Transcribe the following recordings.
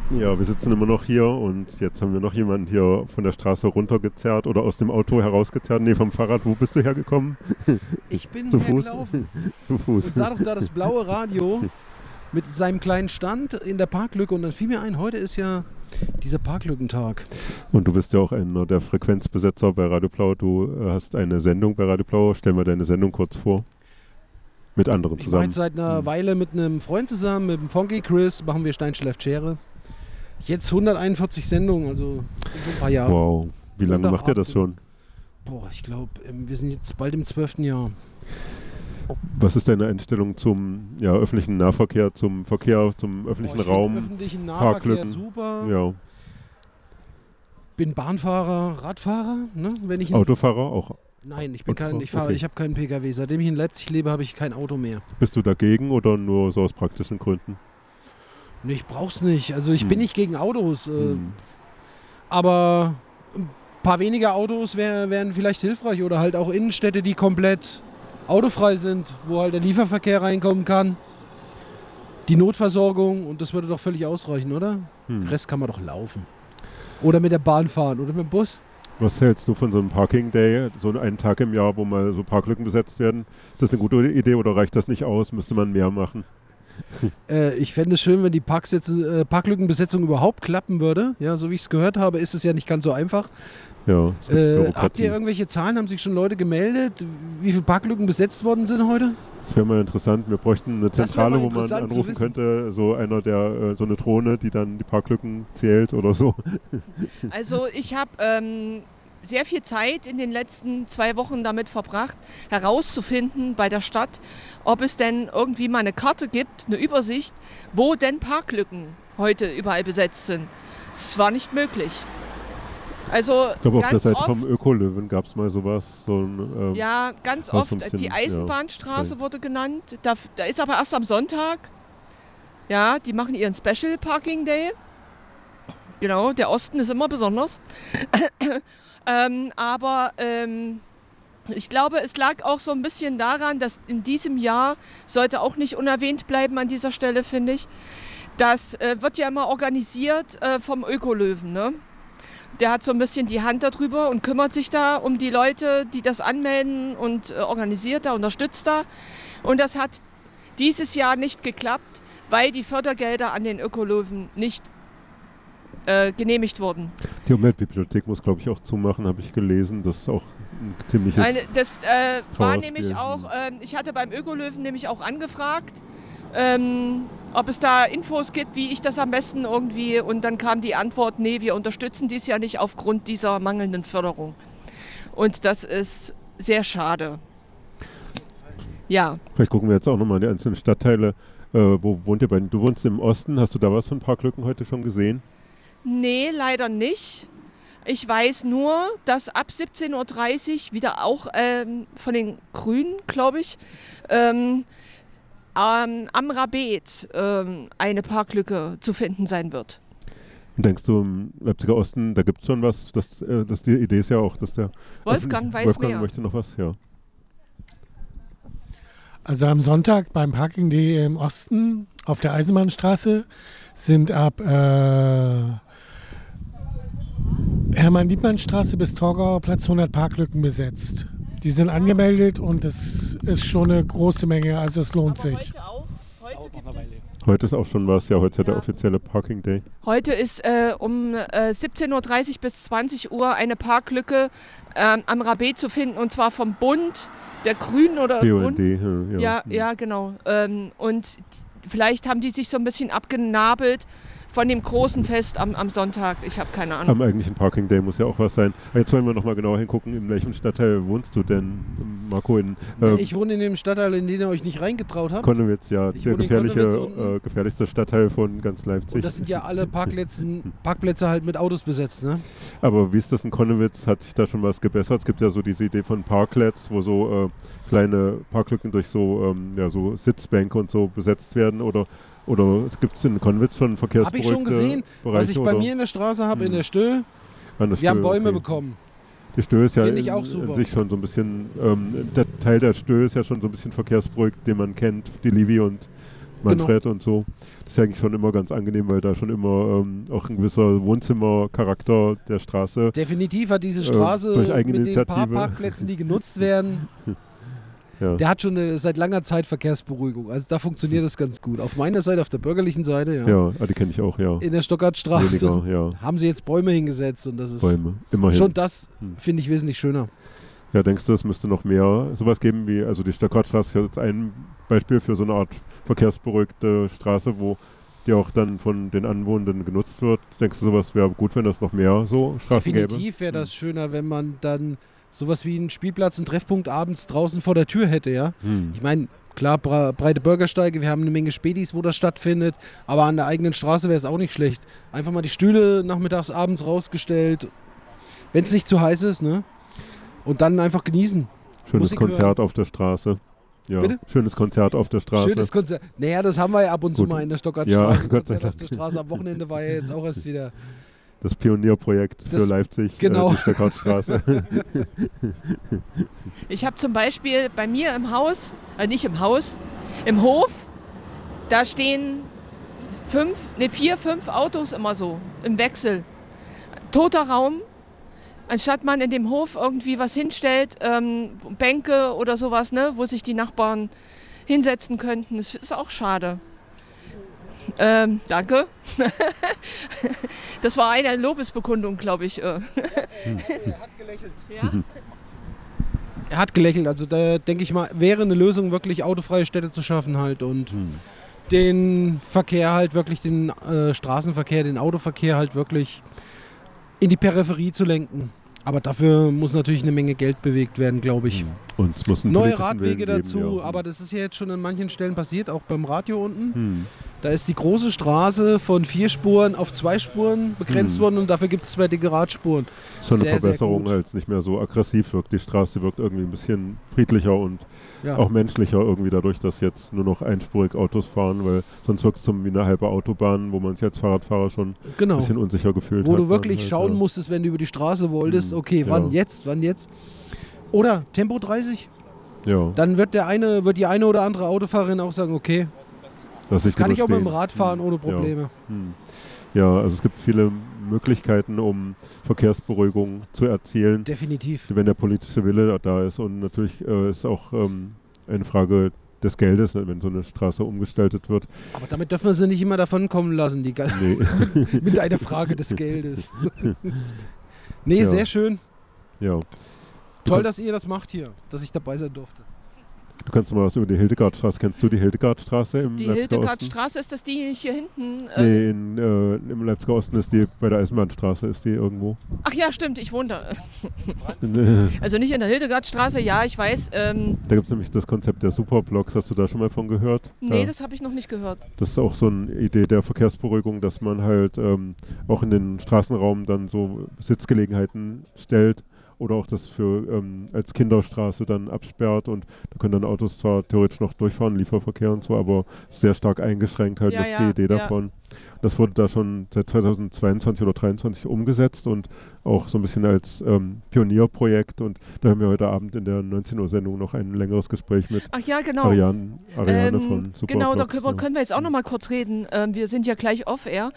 Ja, wir sitzen immer noch hier und jetzt haben wir noch jemanden hier von der Straße runtergezerrt oder aus dem Auto herausgezerrt. Nee, vom Fahrrad. Wo bist du hergekommen? Ich bin Zu Fuß? hergelaufen Zu Fuß. und sah doch da das blaue Radio mit seinem kleinen Stand in der Parklücke und dann fiel mir ein, heute ist ja dieser Parklückentag. Und du bist ja auch einer der Frequenzbesetzer bei Radio Blau. Du hast eine Sendung bei Radio Blau. Stell mal deine Sendung kurz vor. Mit anderen Ich mache zusammen. jetzt seit einer Weile mit einem Freund zusammen, mit dem Funky Chris, machen wir Stein schläft Schere. Jetzt 141 Sendungen, also sind schon ein paar Jahre. Wow. Wie lange Und macht ihr das schon? Boah, ich glaube, wir sind jetzt bald im 12. Jahr. Was ist deine Einstellung zum öffentlichen Nahverkehr, zum Verkehr, zum öffentlichen Ich find Raum? öffentlichen Nahverkehr Parklücken. super. Ja. Bin Bahnfahrer, Radfahrer, ne? Wenn ich Autofahrer auch. Nein, ich bin Autofahrer, kein, ich fahre, okay. ich habe keinen PKW. Seitdem ich in Leipzig lebe, habe ich kein Auto mehr. Bist du dagegen oder nur so aus praktischen Gründen? Nee, ich brauch's nicht. Also ich bin nicht gegen Autos, aber ein paar weniger Autos wären vielleicht hilfreich oder halt auch Innenstädte, die komplett autofrei sind, wo halt der Lieferverkehr reinkommen kann. Die Notversorgung und das würde doch völlig ausreichen, oder? Den Rest kann man doch laufen. Oder mit der Bahn fahren oder mit dem Bus. Was hältst du von so einem Parking Day, so einen Tag im Jahr, wo mal so Parklücken besetzt werden? Ist das eine gute Idee oder reicht das nicht aus? Müsste man mehr machen? Ich fände es schön, wenn die Parklückenbesetzung überhaupt klappen würde. Ja, so wie ich es gehört habe, ist es ja nicht ganz so einfach. Ja, es gibt Habt Bürokratie. ihr irgendwelche Zahlen? Haben sich schon Leute gemeldet, wie viele Parklücken besetzt worden sind heute? Das wäre mal interessant. Wir bräuchten eine Das wär Zentrale, mal wo man interessant zu anrufen wissen. könnte, so einer der, so eine Drohne, die dann die Parklücken zählt oder so. Also ich habe sehr viel Zeit in den letzten 2 Wochen damit verbracht, herauszufinden bei der Stadt, ob es denn irgendwie mal eine Karte gibt, eine Übersicht, wo denn Parklücken heute überall besetzt sind. Es war nicht möglich. Also Ich glaube, auf der ganz Seite oft, vom Ökolöwen gab es mal sowas. So ein, ja, ganz war so ein oft, bisschen, die Eisenbahnstraße ja, wurde genannt. Da ist aber erst am Sonntag. Ja, die machen ihren Special Parking Day. Genau, der Osten ist immer besonders. Aber ich glaube, es lag auch so ein bisschen daran, dass in diesem Jahr, sollte auch nicht unerwähnt bleiben an dieser Stelle, finde ich, das wird ja immer organisiert vom Ökolöwen, ne? Der hat so ein bisschen die Hand darüber und kümmert sich da um die Leute, die das anmelden und organisiert da, unterstützt da. Und das hat dieses Jahr nicht geklappt, weil die Fördergelder an den Ökolöwen nicht genehmigt wurden. Die Umweltbibliothek muss, glaube ich, auch zumachen, habe ich gelesen. Das ist auch ein ziemliches... Das war Trauerspiel. nämlich auch, ich hatte beim Ökolöwen nämlich auch angefragt, ob es da Infos gibt, wie ich das am besten irgendwie, und dann kam die Antwort, nee, wir unterstützen dies ja nicht aufgrund dieser mangelnden Förderung. Und das ist sehr schade. Ja. Vielleicht gucken wir jetzt auch nochmal in die einzelnen Stadtteile. Wo wohnt ihr bei? Du wohnst im Osten. Hast du da was von Parklücken heute schon gesehen? Nee, leider nicht. Ich weiß nur, dass ab 17.30 Uhr wieder auch von den Grünen, glaube ich, am Rabet eine Parklücke zu finden sein wird. Und denkst du, im Leipziger Osten, da gibt es schon was? Die Idee ist ja auch, dass der... Wolfgang weiß Wolfgang mehr. möchte noch was, ja. Also am Sonntag beim Parking Day im Osten auf der Eisenbahnstraße sind ab Hermann-Liebmann-Straße bis Torgauer Platz 100 Parklücken besetzt. Die sind angemeldet und es ist schon eine große Menge, also es lohnt sich. Heute auch. Heute gibt es... Heute ist auch schon was, ja, heute ist ja der offizielle Parking Day. Heute ist um 17.30 Uhr bis 20 Uhr eine Parklücke am Rabet zu finden, und zwar vom Bund, der Grünen oder BUND, Bund. Ja, genau. Und vielleicht haben die sich so ein bisschen abgenabelt von dem großen Fest am Sonntag. Ich habe keine Ahnung. Am eigentlichen Parking Day muss ja auch was sein. Aber jetzt wollen wir nochmal genauer hingucken, in welchem Stadtteil wohnst du denn, Marco? Ich wohne in dem Stadtteil, in den ihr euch nicht reingetraut habt. Konnewitz, ja, Ich der wohne in Konnewitz unten. gefährlichste Stadtteil von ganz Leipzig. Und das sind ja alle Parkplätze halt mit Autos besetzt, ne? Aber wie ist das in Konnewitz? Hat sich da schon was gebessert? Es gibt ja so diese Idee von Parklets, wo so kleine Parklücken durch so Sitzbänke und so besetzt werden, oder gibt es in Konnewitz schon verkehrsberuhigte Habe ich schon gesehen, Bereiche, was ich bei mir in der Straße habe, in der Stö. Wir haben Bäume bekommen. Die Stö ist ja Finde ich in auch super. sich schon so ein bisschen, der Teil der Stö ist ja schon so ein bisschen verkehrsberuhigt, den man kennt, die Livi und Manfred und so. Das ist ja eigentlich schon immer ganz angenehm, weil da schon immer auch ein gewisser Wohnzimmercharakter der Straße. Definitiv hat diese Straße durch mit den paar Eigeninitiative. Parkplätzen, die genutzt werden, Ja. der hat schon seit langer Zeit Verkehrsberuhigung. Also da funktioniert das ganz gut. Auf meiner Seite, auf der bürgerlichen Seite, Ja, die kenne ich auch, ja. in der Stockhartstraße, Weniger, ja. haben sie jetzt Bäume hingesetzt und das ist Bäume, immerhin. schon das, finde ich, wesentlich schöner. Ja, denkst du, es müsste noch mehr sowas geben wie, also die Stockhartstraße ist ja jetzt ein Beispiel für so eine Art verkehrsberuhigte Straße, wo die auch dann von den Anwohnenden genutzt wird. Denkst du, sowas wäre gut, wenn es noch mehr so Straßen gäbe? Definitiv wäre das schöner, wenn man dann sowas wie einen Spielplatz, einen Treffpunkt abends draußen vor der Tür hätte, ja. Ich meine, klar, breite Bürgersteige, wir haben eine Menge Spätis, wo das stattfindet, aber an der eigenen Straße wäre es auch nicht schlecht. Einfach mal die Stühle nachmittags, abends rausgestellt, wenn es nicht zu heiß ist, ne? Und dann einfach genießen. Schönes Musik Konzert hören. auf der Straße. Ja, Bitte? schönes Konzert auf der Straße. Schönes Konzert. Naja, das haben wir ja ab und zu Gut. mal in der Stockhartstraße. Ja, Gott sei Konzert auf Dank. der Straße. Am Wochenende war ja jetzt auch erst wieder. Das Pionierprojekt für Das- Leipzig, genau. die Stockhartstraße. Ich habe zum Beispiel bei mir im Haus, nicht im Haus, im Hof, da stehen 4, 5 Autos immer so im Wechsel. Toter Raum, anstatt man in dem Hof irgendwie was hinstellt, Bänke oder sowas, ne, wo sich die Nachbarn hinsetzen könnten. Das ist auch schade. Danke. Das war eine Lobesbekundung, glaube ich. Er hat gelächelt. Ja? Er hat gelächelt. Also da denke ich mal, wäre eine Lösung, wirklich autofreie Städte zu schaffen halt und den Verkehr halt wirklich, den Straßenverkehr, den Autoverkehr halt wirklich in die Peripherie zu lenken. Aber dafür muss natürlich eine Menge Geld bewegt werden, glaube ich. Und es muss einen Neue politischen Radwege Willen dazu, geben, ja. aber das ist ja jetzt schon an manchen Stellen passiert, auch beim Radio unten. Da ist die große Straße von 4 Spuren auf 2 Spuren begrenzt worden und dafür gibt es 2 dicke Radspuren. Schon eine sehr, sehr Verbesserung, gut. weil es nicht mehr so aggressiv wirkt. Die Straße wirkt irgendwie ein bisschen friedlicher und Ja. auch menschlicher irgendwie dadurch, dass jetzt nur noch einspurig Autos fahren, weil sonst wirkt es wie eine halbe Autobahn, wo man sich als Fahrradfahrer schon ein Genau. bisschen unsicher gefühlt Wo hat. du wirklich Dann schauen ja. musstest, wenn du über die Straße wolltest, okay, ja. wann jetzt? Oder Tempo 30, Ja, dann wird die eine oder andere Autofahrerin auch sagen, okay, das kann ich auch mit dem Rad fahren ohne Probleme. Ja, also es gibt viele Möglichkeiten, um Verkehrsberuhigung zu erzielen, Definitiv. wenn der politische Wille da ist. Und natürlich ist auch eine Frage des Geldes, wenn so eine Straße umgestaltet wird. Aber damit dürfen wir sie nicht immer davon kommen lassen, Nee. mit einer Frage des Geldes. Nee, Ja. sehr schön. Ja. Toll, dass ihr das macht hier, dass ich dabei sein durfte. Du kannst mal was über die Hildegardstraße. Kennst du die Hildegardstraße im Die Leipziger Osten? Hildegardstraße, ist das die hier hinten? Nee, im Leipziger Osten ist die, bei der Eisenbahnstraße ist die irgendwo. Ach ja, stimmt, ich wohne da. Da Also nicht in der Hildegardstraße, ja, ich weiß. gibt es nämlich das Konzept der Superblocks. Hast du da schon mal von gehört? Nee, Ja. das habe ich noch nicht gehört. Das ist auch so eine Idee der Verkehrsberuhigung, dass man halt auch in den Straßenraum dann so Sitzgelegenheiten stellt oder auch das für als Kinderstraße dann absperrt und da können dann Autos zwar theoretisch noch durchfahren, Lieferverkehr und so, aber sehr stark eingeschränkt halt, Ja, das ist ja, die Idee ja. davon. Das wurde da schon seit 2022 oder 2023 umgesetzt und auch so ein bisschen als Pionierprojekt und da haben wir heute Abend in der 19 Uhr Sendung noch ein längeres Gespräch mit Ach ja, genau. Ariane von Superblocks. Genau, da können wir jetzt auch noch mal kurz reden. Wir sind ja gleich off-air.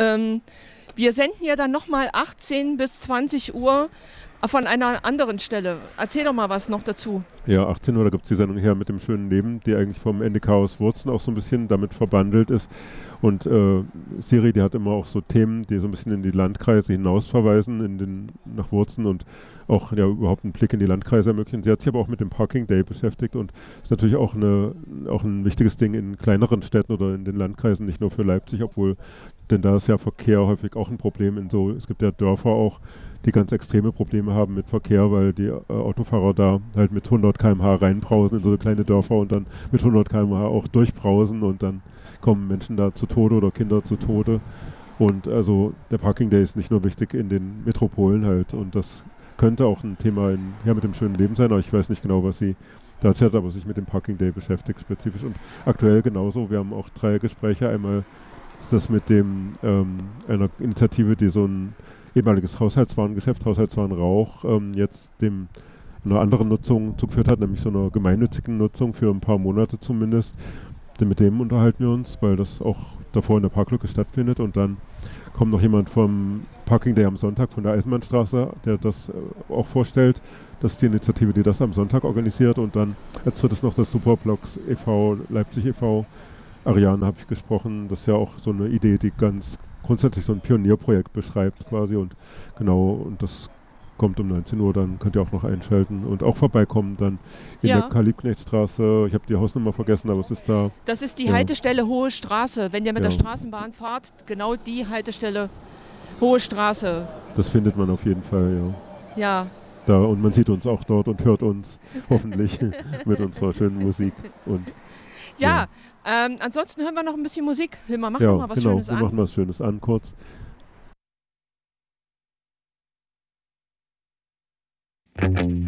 Wir senden ja dann noch mal 18 bis 20 Uhr von einer anderen Stelle. Erzähl doch mal was noch dazu. Ja, 18 Uhr, da gibt es die Sendung her mit dem schönen Leben, die eigentlich vom NDK aus Wurzen auch so ein bisschen damit verbandelt ist. Und Siri, die hat immer auch so Themen, die so ein bisschen in die Landkreise hinaus verweisen, nach Wurzen und auch ja, überhaupt einen Blick in die Landkreise ermöglichen. Sie hat sich aber auch mit dem Parking Day beschäftigt und ist natürlich auch ein wichtiges Ding in kleineren Städten oder in den Landkreisen, nicht nur für Leipzig, denn da ist ja Verkehr häufig auch ein Problem. Es gibt ja Dörfer auch, die ganz extreme Probleme haben mit Verkehr, weil die Autofahrer da halt mit 100 km/h reinbrausen in so kleine Dörfer und dann mit 100 km/h auch durchbrausen und dann kommen Menschen da zu Tode oder Kinder zu Tode. Und also der Parking Day ist nicht nur wichtig in den Metropolen halt und das könnte auch ein Thema mit dem schönen Leben sein, aber ich weiß nicht genau, was sie da erzählt, aber sich mit dem Parking Day beschäftigt spezifisch und aktuell genauso. Wir haben auch 3 Gespräche. Einmal ist das mit einer Initiative, die so ein ehemaliges Haushaltswarengeschäft, Haushaltswarenrauch, jetzt einer anderen Nutzung zugeführt hat, nämlich so einer gemeinnützigen Nutzung für ein paar Monate zumindest. mit dem unterhalten wir uns, weil das auch davor in der Parklücke stattfindet. Und dann kommt noch jemand vom Parking Day am Sonntag von der Eisenbahnstraße, der das auch vorstellt. Das ist die Initiative, die das am Sonntag organisiert. Und dann als drittes noch das Superblocks e.V., Leipzig e.V. Ariane habe ich gesprochen. Das ist ja auch so eine Idee, die ganz grundsätzlich so ein Pionierprojekt beschreibt quasi. Und genau, und das kommt um 19 Uhr, dann könnt ihr auch noch einschalten und auch vorbeikommen dann in Ja. der Karl-Liebknecht-Straße. Ich habe die Hausnummer vergessen, aber es ist da. Das ist die Ja. Haltestelle Hohe Straße. Wenn ihr mit der Ja. Straßenbahn fahrt, genau die Haltestelle Hohe Straße. Das findet man auf jeden Fall, ja. Ja, Da, und man sieht uns auch dort und hört uns hoffentlich mit unserer schönen Musik. Und ja. Ansonsten hören wir noch ein bisschen Musik. Hilmar, mach ja, noch mal was genau, Schönes wir an. machen was Schönes an kurz. Thank